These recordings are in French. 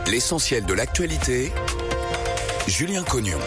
L'essentiel de l'actualité, Julien Cognon.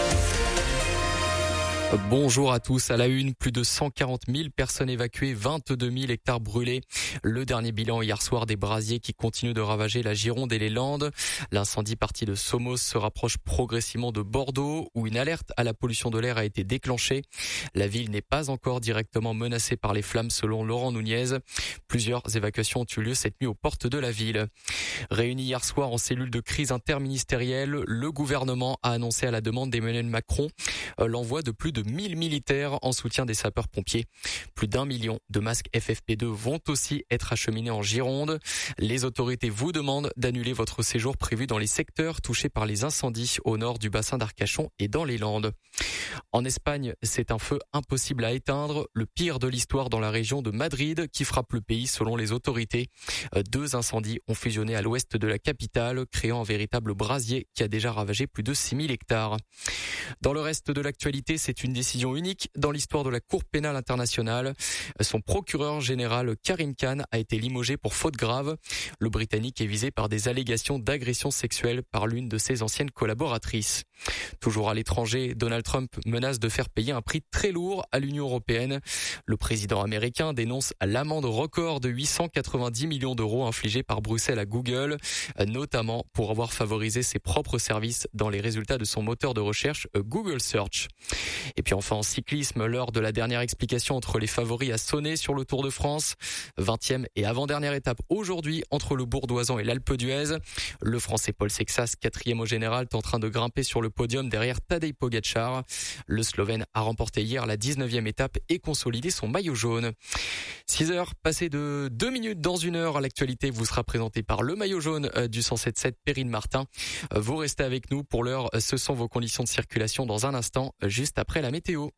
Bonjour à tous. À la une, plus de 140 000 personnes évacuées, 22 000 hectares brûlés. Le dernier bilan hier soir des brasiers qui continuent de ravager la Gironde et les Landes. L'incendie parti de Somos se rapproche progressivement de Bordeaux, où une alerte à la pollution de l'air a été déclenchée. La ville n'est pas encore directement menacée par les flammes selon Laurent Nunez. Plusieurs évacuations ont eu lieu cette nuit aux portes de la ville. Réuni hier soir en cellule de crise interministérielle, le gouvernement a annoncé à la demande d'Emmanuel Macron l'envoi de plus de 1000 militaires en soutien des sapeurs-pompiers. Plus d'1 million de masques FFP2 vont aussi être acheminés en Gironde. Les autorités vous demandent d'annuler votre séjour prévu dans les secteurs touchés par les incendies au nord du bassin d'Arcachon et dans les Landes. En Espagne, c'est un feu impossible à éteindre, le pire de l'histoire dans la région de Madrid qui frappe le pays selon les autorités. 2 incendies ont fusionné à l'ouest de la capitale, créant un véritable brasier qui a déjà ravagé plus de 6000 hectares. Dans le reste de l'actualité, c'est une décision unique dans l'histoire de la Cour pénale internationale. Son procureur général Karim Khan a été limogé pour faute grave. Le Britannique est visé par des allégations d'agression sexuelle par l'une de ses anciennes collaboratrices. Toujours à l'étranger, Donald Trump menace de faire payer un prix très lourd à l'Union européenne. Le président américain dénonce l'amende record de 890 millions d'euros infligée par Bruxelles à Google, notamment pour avoir favorisé ses propres services dans les résultats de son moteur de recherche Google Search. Et puis enfin en cyclisme, l'heure de la dernière explication entre les favoris a sonné sur le Tour de France. 20e et avant-dernière étape aujourd'hui entre le Bourdoisan et l'Alpe d'Huez. Le Français Paul Sexas, 4e au général, est en train de grimper sur le podium derrière Tadej Pogačar. Le Slovène a remporté hier la 19e étape et consolidé son maillot jaune. 6 heures passées de 2 minutes dans 1 heure. L'actualité vous sera présentée par le maillot jaune du 107.7 Perrine Martin. Vous restez avec nous pour l'heure. Ce sont vos conditions de circulation dans un instant, juste après la météo.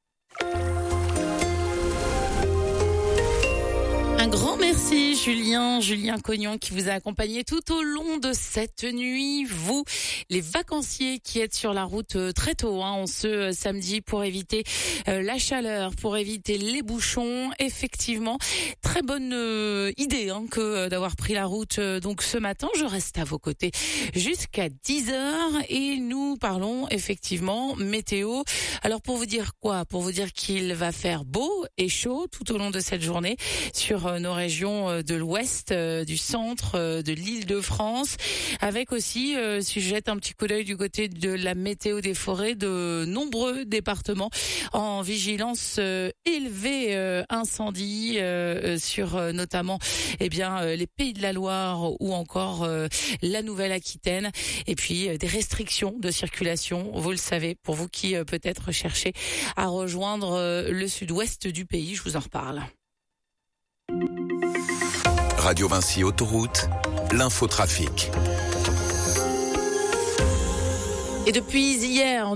Un grand merci Julien Cognon qui vous a accompagné tout au long de cette nuit. Vous, les vacanciers qui êtes sur la route très tôt en ce samedi pour éviter la chaleur, pour éviter les bouchons. Effectivement, très bonne idée que d'avoir pris la route donc ce matin. Je reste à vos côtés jusqu'à 10h et nous parlons effectivement météo. Alors pour vous dire quoi ? Pour vous dire qu'il va faire beau et chaud tout au long de cette journée sur nos régions de l'ouest, du centre, de l'Île-de-France, avec aussi, si je jette un petit coup d'œil du côté de la météo des forêts, de nombreux départements en vigilance élevée incendie sur notamment les Pays de la Loire ou encore la Nouvelle-Aquitaine, et puis des restrictions de circulation, vous le savez, pour vous qui peut-être cherchez à rejoindre le sud-ouest du pays, je vous en reparle. Radio Vinci Autoroute, l'infotrafic. Et depuis hier,